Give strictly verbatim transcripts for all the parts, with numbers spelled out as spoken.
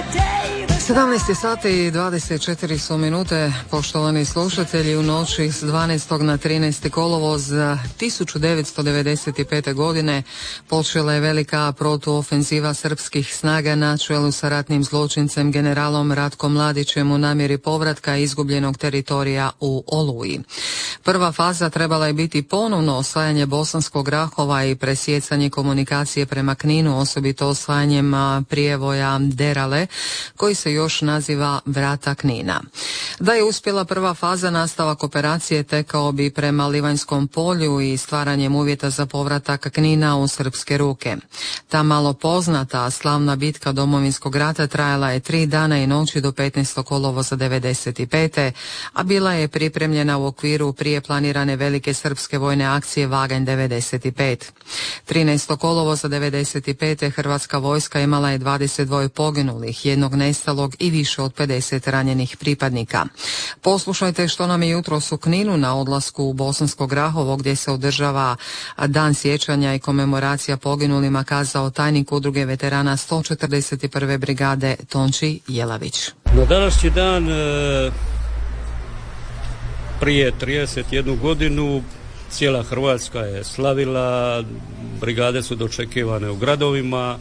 sedamnaest sati i dvadeset četiri su minute, poštovani slušatelji. U noći s dvanaestog na trinaesti kolovoz tisuću devetsto devedeset pete. godine počela je velika protuofenziva srpskih snaga na čelu sa ratnim zločincem generalom Ratkom Mladićem u namjeri povratka izgubljenog teritorija u Oluji. Prva faza trebala je biti ponovno osvajanje Bosanskog Grahova i presjecanje komunikacije prema Kninu, osobito osvajanjem prijevoja Derale, koji se još naziva Vrata Knina. Da je uspjela prva faza, nastavak operacije tekao bi prema Livanjskom polju i stvaranjem uvjeta za povratak Knina u srpske ruke. Ta malo poznata slavna bitka Domovinskog rata trajala je tri dana i noći do petnaestog kolovoza devedeset pete. a bila je pripremljena u okviru prije planirane velike srpske vojne akcije Vaganj devedeset pet. trinaestog kolovoza devedeset pete. hrvatska vojska imala je dvadeset dva poginulih, jednog nestalog i više od pedeset ranjenih pripadnika. Poslušajte što nam je jutros u Kninu na odlasku u Bosansko Grahovo, gdje se održava dan sjećanja i komemoracija poginulima, kazao tajnik udruge veterana sto četrdeset prve brigade Tonči Jelavić. Na današnji dan prije trideset jednu godinu cijela Hrvatska je slavila, brigade su dočekivane u gradovima,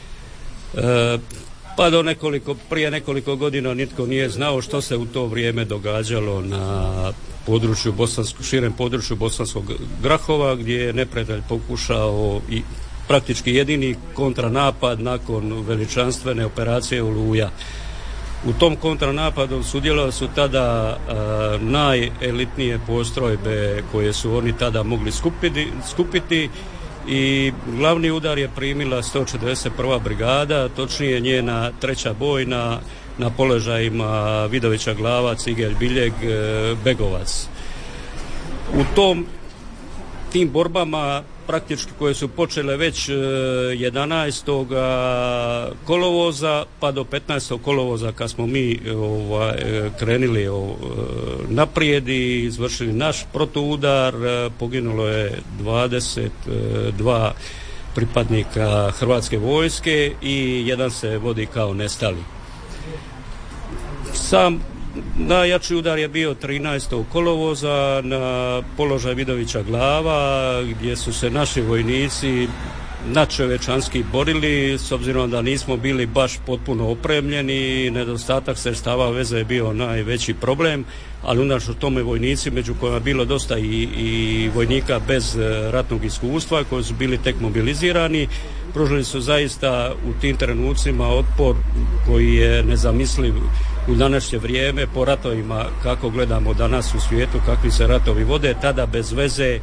pa do nekoliko, prije nekoliko godina nitko nije znao što se u to vrijeme događalo na području Bosansko, širem području Bosanskog Grahova, gdje je neprijatelj pokušao i praktički jedini kontranapad nakon veličanstvene operacije Oluja. U tom kontranapadu sudjelovali su tada uh, najelitnije postrojbe koje su oni tada mogli skupiti, skupiti i glavni udar je primila sto četrdeset prva brigada, točnije njena treća bojna na položajima Vidovića Glava, Cigelj Biljeg, Begovac. U tom tim borbama praktički koje su počele već jedanaestog kolovoza pa do petnaestog kolovoza kad smo mi ovaj, krenuli ovaj, naprijed i izvršili naš protuudar, poginulo je dvadeset dva pripadnika Hrvatske vojske i jedan se vodi kao nestali. Sam najjači udar je bio trinaestog kolovoza na položaj Vidovića Glava, gdje su se naši vojnici nadčovječanski borili, s obzirom da nismo bili baš potpuno opremljeni, nedostatak sredstava veze je bio najveći problem, ali unatoč tome vojnici, među kojima je bilo dosta i, i vojnika bez ratnog iskustva koji su bili tek mobilizirani, pružili su zaista u tim trenucima otpor koji je nezamisliv u današnje vrijeme po ratovima kako gledamo danas u svijetu, kakvi se ratovi vode, tada bez veze, e,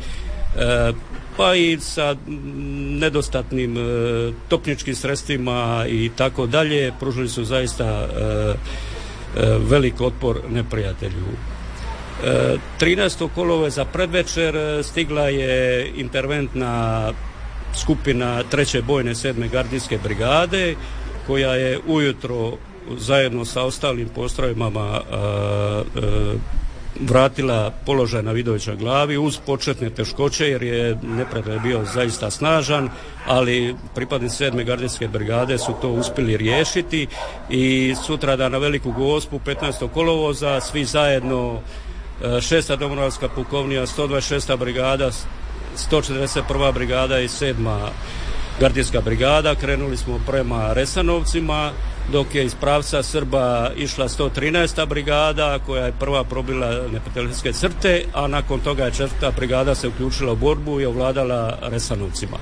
pa i sa nedostatnim e, topničkim sredstvima i tako dalje, pružili su zaista e, e, velik otpor neprijatelju. E, trinaestog kolovoza predvečer stigla je interventna skupina treće bojne sedme gardijske brigade, koja je ujutro zajedno sa ostalim postrojbama a, a, vratila položaj na Vidovića Glavi uz početne teškoće, jer je neprijatelj bio zaista snažan, ali pripadnici sedme gardijske brigade su to uspjeli riješiti i sutradan na Veliku Gospu petnaestog kolovoza svi zajedno, šesta domobranska pukovnija, sto dvadeset šesta brigada, sto četrdeset prva brigada i sedma gardijska brigada, krenuli smo prema Resanovcima, dok je iz pravca Srba išla sto trinaesta brigada koja je prva probila neprijateljske crte, a nakon toga je četvrta brigada se uključila u borbu i ovladala Resanovcima.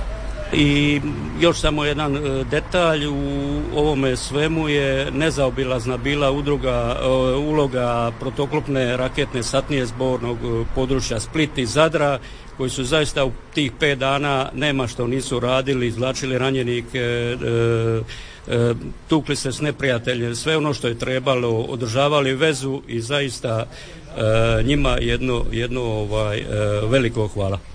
I još samo jedan detalj u ovome svemu je nezaobilazna bila udruga, uloga protoklopne raketne satnije zbornog područja Split i Zadra, koji su zaista u tih pet dana nema što nisu radili, izvlačili ranjenike, e, e, tukli se s neprijateljem, sve ono što je trebalo, održavali vezu i zaista e, njima jedno, jedno ovaj, e, veliko hvala.